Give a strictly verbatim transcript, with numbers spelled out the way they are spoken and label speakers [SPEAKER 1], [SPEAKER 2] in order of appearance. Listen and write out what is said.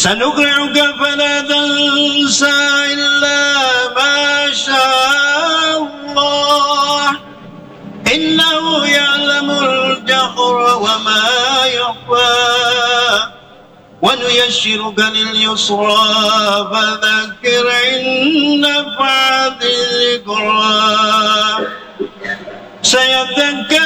[SPEAKER 1] سنقرئك فلا تنسى إلا ما شاء الله إنه يعلم الجهر وما يخفى ونيسرك لليسرى فذكر إن نفعت الذكرى سيذكر